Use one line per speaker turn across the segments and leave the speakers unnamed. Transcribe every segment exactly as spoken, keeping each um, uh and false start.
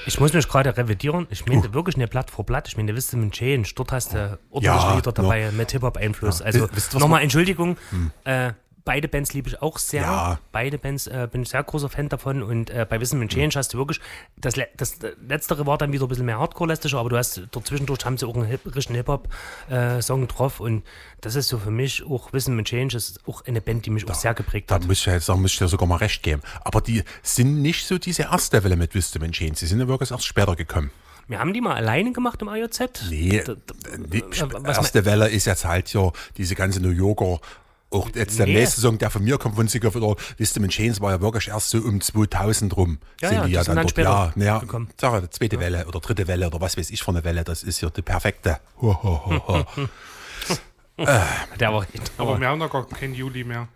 Ich muss mich gerade revidieren. Ich meine
Uh.
wirklich eine Blatt vor Blatt. Ich meine, Wisdom and Change. Dort hast du ordentlich
Ja,
Lieder dabei
no.
mit Hip-Hop-Einfluss.
Ja.
Also
Wisst ihr, was
nochmal
man-
Entschuldigung. Hm. Äh, beide Bands liebe ich auch sehr.
Ja.
Beide Bands äh, bin ich sehr großer Fan davon. Und äh, bei Wisdom and Change hm. hast du wirklich, das, das Letztere war dann wieder ein bisschen mehr Hardcore-lästiger, aber du hast dort zwischendurch haben sie auch einen Hip, richtigen Hip-Hop-Song äh, drauf. Und das ist so für mich auch Wisdom and Change, ist auch eine Band, die mich da, auch sehr geprägt hat.
Da muss ich ja sagen, muss ich dir sogar mal recht geben. Aber die sind nicht so diese erste Welle mit Wisdom and Change. Sie sind ja wirklich erst später gekommen.
Wir haben die mal alleine gemacht im I J Z?
Nee,
da, da,
die
was
erste Welle ist jetzt halt ja diese ganze New Yorker. Auch jetzt der
Nee.
nächste Song, der von mir kommt, von Sigur oder Wisdom and Change, war ja wirklich erst so um zweitausend rum.
Ja,
sind
ja,
die
die
ja
sind
dann
dann
dort. Ja,
später
naja,
gekommen.
sag ich, zweite
Ja.
Welle oder dritte Welle oder was weiß ich für eine Welle, das ist ja die perfekte. Ho, ho, ho, ho.
äh. Der war, der
Aber
war.
wir haben doch gar keinen Juli mehr.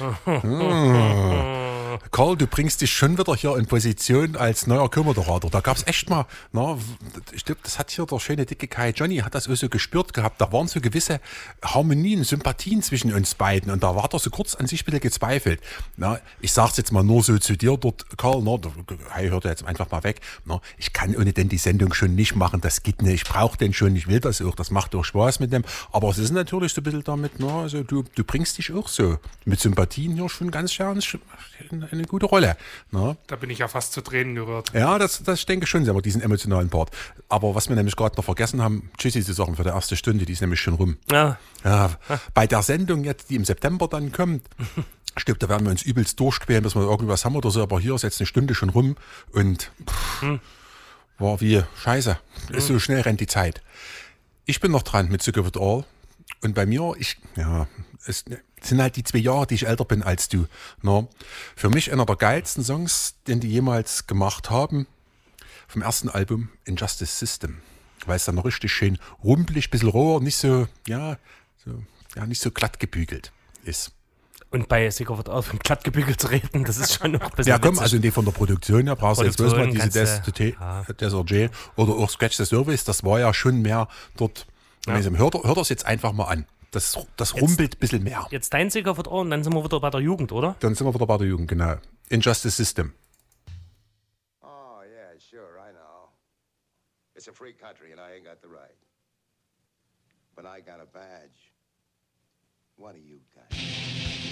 Karl, du bringst dich schon wieder hier in Position als neuer Co-Moderator. Da gab es echt mal, na, ich glaube, das hat hier der schöne dicke Kai Johnny, hat das auch so gespürt gehabt. Da waren so gewisse Harmonien, Sympathien zwischen uns beiden. Und da war er so kurz an sich ein bisschen gezweifelt. Na, ich sag's jetzt mal nur so zu dir dort, Karl, na, Kai hört jetzt einfach mal weg. Na, ich kann ohne denn die Sendung schon nicht machen, das geht nicht. Ich brauche den schon, ich will das auch, das macht auch Spaß mit dem. Aber es ist natürlich so ein bisschen damit, na, also du, du bringst dich auch so mit Sympathien hier schon ganz schön eine gute Rolle. Na?
Da bin ich ja fast zu Tränen gerührt.
Ja, das, das denke ich schon, aber diesen emotionalen Part. Aber was wir nämlich gerade noch vergessen haben, Tschüssi zu sagen für die erste Stunde, die ist nämlich schon rum.
Ja.
Ja, bei der Sendung jetzt, die im September dann kommt, ich glaube, da werden wir uns übelst durchquälen, bis wir irgendwas haben oder so, aber hier ist jetzt eine Stunde schon rum und pff, hm. war wie scheiße. Ist so schnell rennt die Zeit. Ich bin noch dran mit Sigur With All und bei mir, ich, ja, es sind halt die zwei Jahre, die ich älter bin als du. Na, für mich einer der geilsten Songs, den die jemals gemacht haben, vom ersten Album Injustice System. Weil es dann noch richtig schön rumpelig, bisschen roher, nicht so, ja, so, ja, nicht so glatt gebügelt ist.
Und bei Sigur With All von glatt gebügelt zu reden, das ist schon noch ein bisschen
Ja, komm,
witzig.
also die von der Produktion her brauchst du jetzt bloß mal diese
kannst du-
Des
ja.
Desert oder auch Scratch the Surface, das war ja schon mehr dort.
Ja.
Also, hört, hört das jetzt einfach mal an. Das, das rumpelt ein bisschen mehr.
Jetzt dein Sigur With All und dann sind wir wieder bei der Jugend, oder?
Dann sind wir wieder bei der Jugend, genau. Injustice System.
Oh, yeah, sure, I know. It's a free country and I ain't got the right. But I got a badge. What do you got?